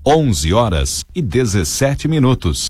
11h17.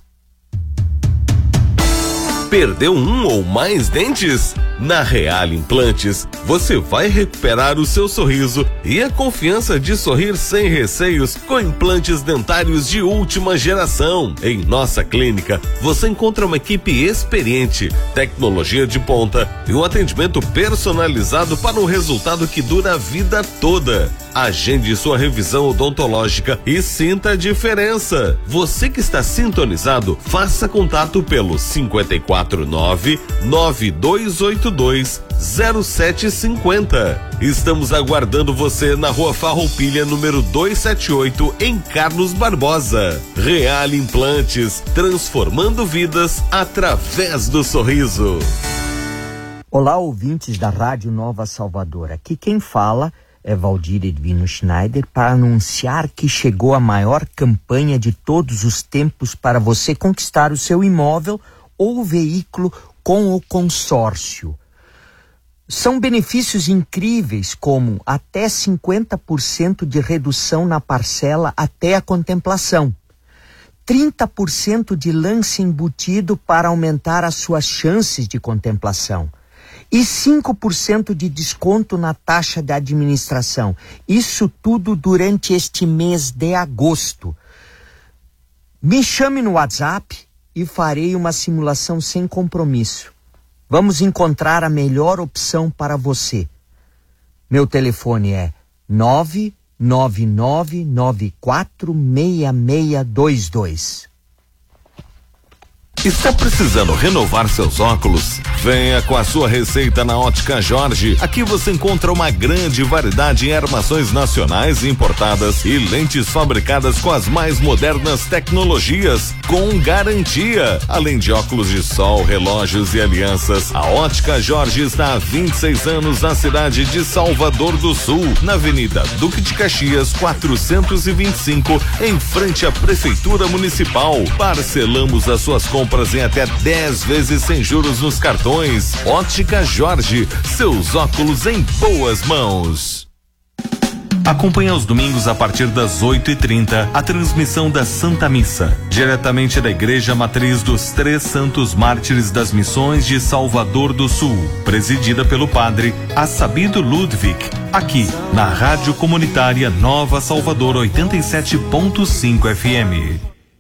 Perdeu um ou mais dentes? Na Real Implantes, você vai recuperar o seu sorriso e a confiança de sorrir sem receios com implantes dentários de última geração. Em nossa clínica, você encontra uma equipe experiente, tecnologia de ponta e um atendimento personalizado para um resultado que dura a vida toda. Agende sua revisão odontológica e sinta a diferença. Você que está sintonizado, faça contato pelo 549-9282-0750. Estamos aguardando você na Rua Farroupilha, número 278, em Carlos Barbosa. Real Implantes, transformando vidas através do sorriso. Olá, ouvintes da Rádio Nova Salvador. Aqui quem fala é Valdir Edvino Schneider para anunciar que chegou a maior campanha de todos os tempos para você conquistar o seu imóvel ou veículo com o consórcio. São benefícios incríveis como até 50% de redução na parcela até a contemplação, 30% de lance embutido para aumentar as suas chances de contemplação, e 5% de desconto na taxa de administração. Isso tudo durante este mês de agosto. Me chame no WhatsApp e farei uma simulação sem compromisso. Vamos encontrar a melhor opção para você. Meu telefone é 999946622. Está precisando renovar seus óculos? Venha com a sua receita na Ótica Jorge. Aqui você encontra uma grande variedade em armações nacionais e importadas e lentes fabricadas com as mais modernas tecnologias, com garantia. Além de óculos de sol, relógios e alianças, a Ótica Jorge está há 26 anos na cidade de Salvador do Sul, na Avenida Duque de Caxias 425, em frente à Prefeitura Municipal. Parcelamos as suas compras em até 10 vezes sem juros nos cartões. Ótica Jorge, seus óculos em boas mãos. Acompanhe aos domingos a partir das 8h30 a transmissão da Santa Missa, diretamente da Igreja Matriz dos Três Santos Mártires das Missões de Salvador do Sul, presidida pelo padre Assabido Ludwig, aqui na Rádio Comunitária Nova Salvador 87.5 FM.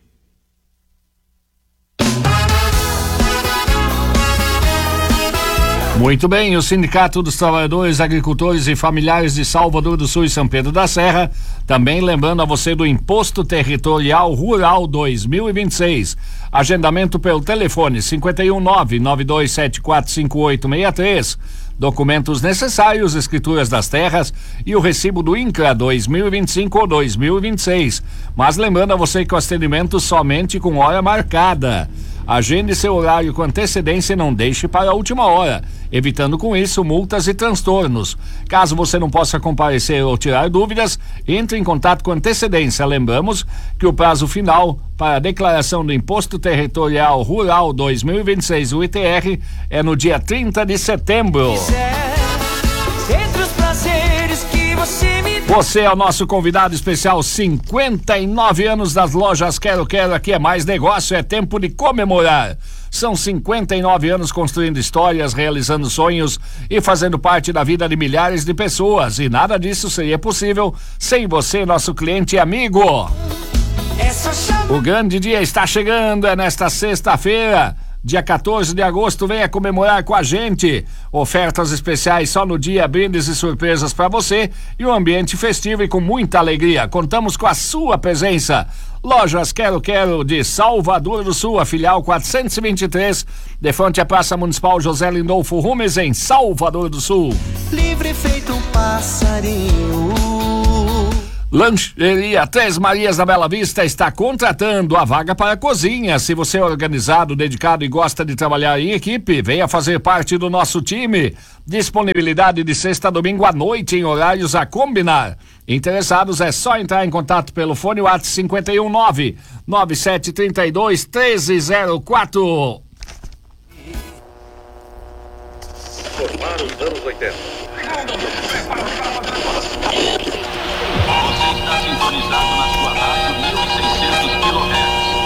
Muito bem, o Sindicato dos Trabalhadores, Agricultores e Familiares de Salvador do Sul e São Pedro da Serra, também lembrando a você do Imposto Territorial Rural 2026. Agendamento pelo telefone 519-92745863. Documentos necessários, escrituras das terras e o recibo do INCRA 2025 ou 2026. Mas lembrando a você que o atendimento somente com hora marcada. Agende seu horário com antecedência e não deixe para a última hora, evitando com isso multas e transtornos. Caso você não possa comparecer ou tirar dúvidas, entre em contato com antecedência. Lembramos que o prazo final para a declaração do Imposto Territorial Rural 2026, o ITR, é no dia 30 de setembro. Você é o nosso convidado especial. 59 anos das lojas Quero Quero. Aqui é mais negócio, é tempo de comemorar. São 59 anos construindo histórias, realizando sonhos e fazendo parte da vida de milhares de pessoas. E nada disso seria possível sem você, nosso cliente e amigo. O grande dia está chegando, é nesta sexta-feira. Dia 14 de agosto, venha comemorar com a gente. Ofertas especiais só no dia, brindes e surpresas para você e um ambiente festivo e com muita alegria. Contamos com a sua presença. Lojas Quero Quero de Salvador do Sul, a filial 423, de frente à Praça Municipal José Lindolfo Rumes, em Salvador do Sul. Livre feito um passarinho. Lancheria Três Marias da Bela Vista está contratando a vaga para a cozinha. Se você é organizado, dedicado e gosta de trabalhar em equipe, venha fazer parte do nosso time. Disponibilidade de sexta a domingo à noite em horários a combinar. Interessados é só entrar em contato pelo fone WhatsApp 519-9732-1304. Formar os anos 80. Você está sintonizado na sua rádio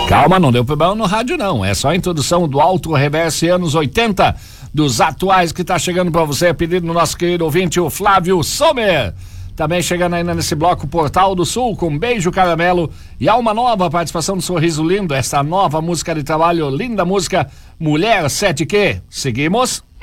Calma, não deu problema no rádio não, é só a introdução do Alto Reverse anos 80, dos atuais que tá chegando pra você, pedido no nosso querido ouvinte, o Flávio Sommer. Também chegando ainda nesse bloco Portal do Sul, com Beijo Caramelo e Alma Nova, participação do Sorriso Lindo, essa nova música de trabalho, linda música, Mulher 7Q. Seguimos.